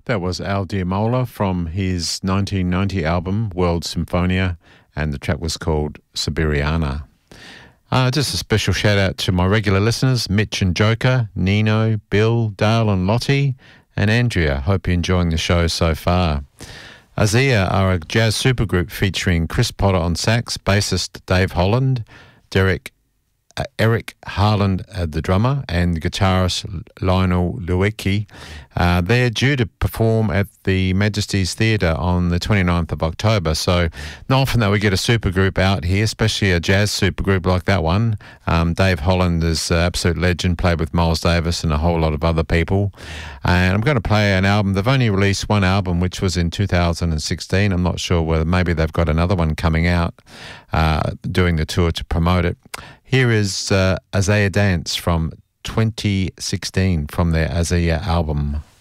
That was Al Di Meola from his 1990 album World Symphonia, and the track was called Siberiana. Just a special shout out to my regular listeners, Mitch and Joker, Nino, Bill, Dale and Lottie, and Andrea. Hope you're enjoying the show so far. Azia are a jazz supergroup featuring Chris Potter on sax, bassist Dave Holland, Eric Harland, the drummer, and guitarist Lionel Lewicki. They're due to perform at the Majesty's Theatre on the 29th of October, so not often that we get a supergroup out here, especially a jazz supergroup like that one. Dave Holland is an absolute legend, played with Miles Davis and a whole lot of other people. And I'm going to play an album. They've only released one album, which was in 2016. I'm not sure whether maybe they've got another one coming out, doing the tour to promote it. Here is Azalea Dance from 2016 from their Azalea album.